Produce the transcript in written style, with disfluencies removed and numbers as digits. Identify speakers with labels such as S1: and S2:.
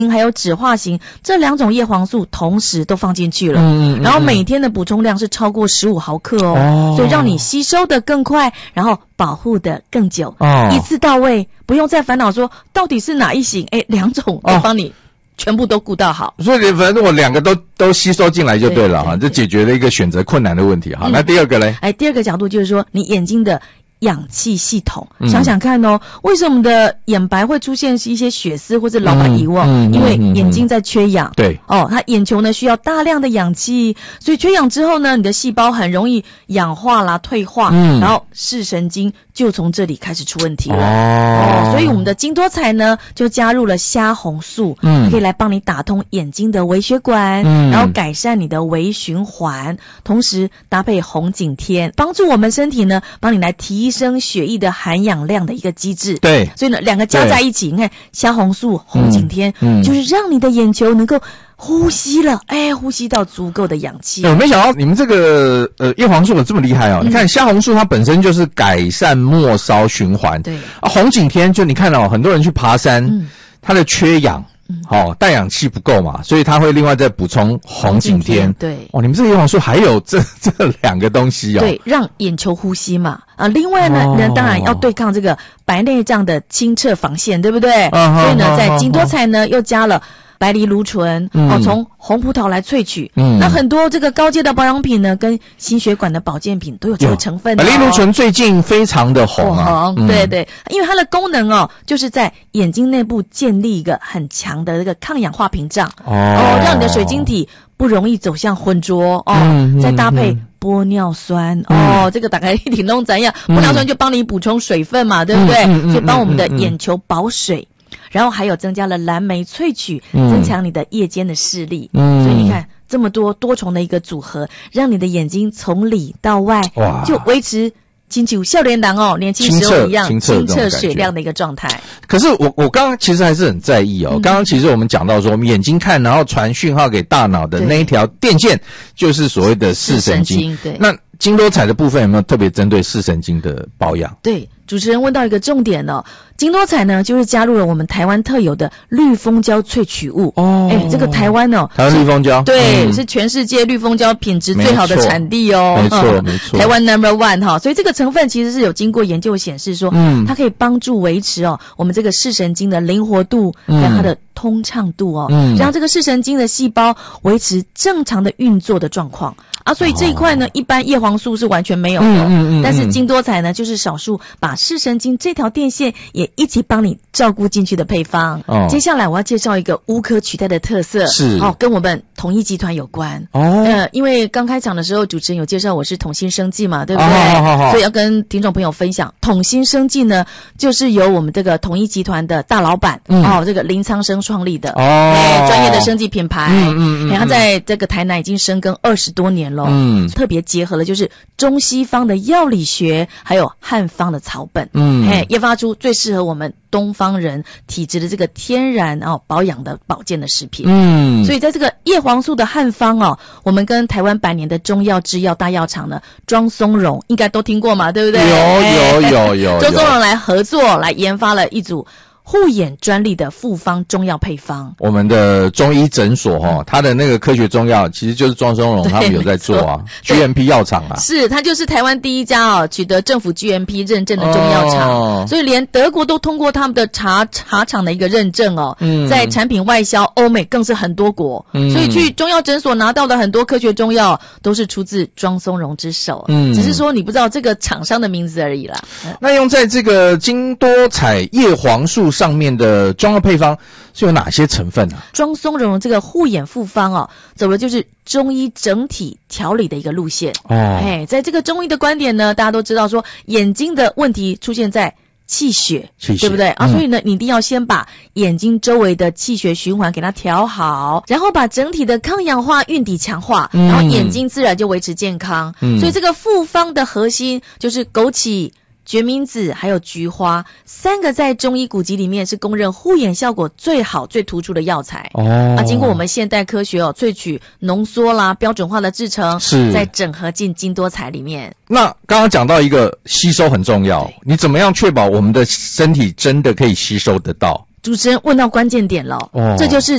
S1: 还有酯化型这2种叶黄素同时都放进去了，然后每天的补充量是超过15毫克哦，所以让你吸收的更快，然后保护的更久，一次到位，不用再烦恼说到底是哪一型，2种都帮你全部都顾到好，
S2: 所以反正我2个都吸收进来就对了哈，这解决了一个选择困难的问题哈。那第二个嘞？
S1: 第二个角度就是说你眼睛的氧气系统，想想看哦，为什么我们的眼白会出现一些血丝或者老白遗忘？因为眼睛在缺氧。
S2: 对，
S1: 它眼球呢需要大量的氧气，所以缺氧之后呢，你的细胞很容易氧化啦、退化，然后视神经就从这里开始出问题了。所以我们的金多彩呢就加入了虾红素，可以来帮你打通眼睛的微血管，然后改善你的微循环，同时搭配红景天，帮助我们身体呢帮你来提升血液的含氧量的一个机制。
S2: 对，
S1: 所以呢2个加在一起，你看虾红素、红景天，就是让你的眼球能够呼吸了，呼吸到足够的氧气。
S2: 我没想到你们这个叶黄素有这么厉害哦！你看虾红素它本身就是改善末梢循环，对啊，红景天就你看很多人去爬山，它的缺氧。氮氧气不够嘛，所以它会另外再补充红景天。
S1: 对，
S2: 你们这个叶黄素还有这2个东西哦。
S1: 对，让眼球呼吸嘛。另外呢，当然要对抗这个白内障的清澈防线，对不对？所以呢，在金多彩呢又加了白藜芦醇，从红葡萄来萃取。那很多这个高阶的保养品呢，跟心血管的保健品都有这个成分。
S2: 白藜芦醇最近非常的红啊，
S1: 对对，因为它的功能就是在眼睛内部建立一个很强的这个抗氧化屏障，让你的水晶体不容易走向浑浊再搭配玻尿酸这个大概一挺弄怎样？玻尿酸就帮你补充水分嘛，对不对？所以帮我们的眼球保水。然后还有增加了蓝莓萃取，增强你的夜间的视力。所以你看这么多重的一个组合，让你的眼睛从里到外就维持清楚少年郎年轻时候一样清澈雪亮的一个状态。
S2: 可是我刚刚其实还是很在意刚刚其实我们讲到说，我们眼睛看然后传讯号给大脑的那一条电线，就是所谓的视神经。对，那金多彩的部分有没有特别针对视神经的保养？
S1: 对，主持人问到一个重点金多彩呢就是加入了我们台湾特有的绿蜂胶萃取物。这个台湾
S2: 台湾绿蜂胶，
S1: 对，是全世界绿蜂胶品质最好的产地
S2: 没错没错，
S1: 台湾 No.1 所以这个成分其实是有经过研究显示说，它可以帮助维持我们这个视神经的灵活度，还有它的通畅度让这个视神经的细胞维持正常的运作的状况所以这一块呢一般叶黄素是完全没有的，但是金多彩呢就是少数把视神经这条电线也一起帮你照顾进去的配方。接下来我要介绍一个无可取代的特色，是跟我们统一集团有关。因为刚开场的时候主持人有介绍我是统新生技嘛，对不对？所以要跟听众朋友分享，统新生技呢就是由我们这个统一集团的大老板这个林昌生创立的专业的生技品牌。他在这个台南已经深耕20多年了，特别结合了就是中西方的药理学还有汉方的草本，研发出最适合我们东方人体质的这个天然保养的保健的食品。所以在这个叶黄素的汉方我们跟台湾100年的中药制药大药厂呢庄松荣应该都听过嘛，对不对？有庄松荣来合作来研发了一组护眼专利的复方中药配方。
S2: 我们的中医诊所它的那个科学中药其实就是庄松荣他们有在做GMP 药厂
S1: 是它就是台湾第一家取得政府 GMP 认证的中药厂，所以连德国都通过他们的茶厂的一个认证在产品外销欧美更是很多国，所以去中药诊所拿到的很多科学中药都是出自庄松荣之手，只是说你不知道这个厂商的名字而已啦。
S2: 那用在这个金多彩叶黄素上面的中药配方是有哪些成分
S1: 庄松荣这个护眼复方走的就是中医整体调理的一个路线。在这个中医的观点呢，大家都知道说眼睛的问题出现在气血，对不对所以呢你一定要先把眼睛周围的气血循环给它调好，然后把整体的抗氧化运抵强化，然后眼睛自然就维持健康。所以这个复方的核心就是枸杞、决明子还有菊花3个在中医古籍里面是公认护眼效果最好最突出的药材经过我们现代科学萃取浓缩啦标准化的制成，是再整合进金多彩里面。
S2: 那刚刚讲到一个吸收很重要，你怎么样确保我们的身体真的可以吸收得到？
S1: 主持人问到关键点了，这就是